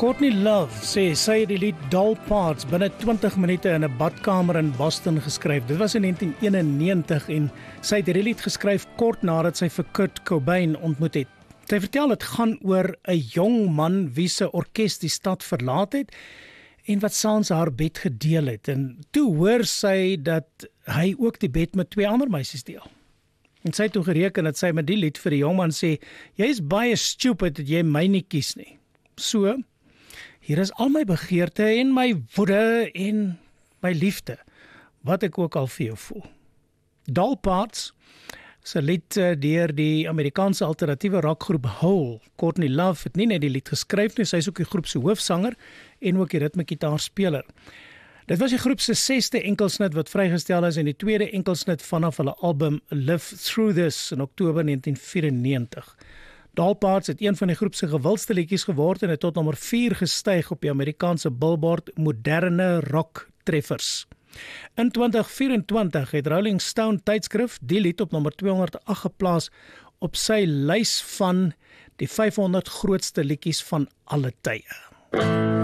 Courtney Love sê sy het die lied Doll Parts binne 20 minute in 'n badkamer in Boston geskryf. Dit was in 1991 en sy het die lied geskryf kort nadat sy vir Kurt Cobain ontmoet het. Sy vertel dit gaan oor 'n jong man wie se orkes die stad verlaat het en wat saans haar bed gedeel het. En toe hoor sy dat hy ook die bed met 2 ander meisies deel. En sy het toe gereken dat sy met die lied vir die jongman sê, jy is baie stupid dat jy my nie kies nie. So, hier is al my begeerte en my woede en my liefde, wat ek ook al vir jou voel. Doll Parts is 'n lied deur die Amerikaanse alternatiewe rockgroep Hole. Courtney Love het nie net die lied geskryf nie, sy is ook die groep se hoofsanger en ook die ritmegitaarspeler. Dit was die groep se 6de enkelsnit wat vrygestel is en die 2de enkelsnit vanaf hulle album Live Through This in Oktober 1994. Doll Parts het een van die groep se gewildste liedjies geword en het tot nommer 4 gestyg op die Amerikaanse Billboard moderne rock treffers. In 2024 het Rolling Stone tydskrif die lied op nommer 208 geplaas op sy lys van die 500 grootste liedjies van alle tye.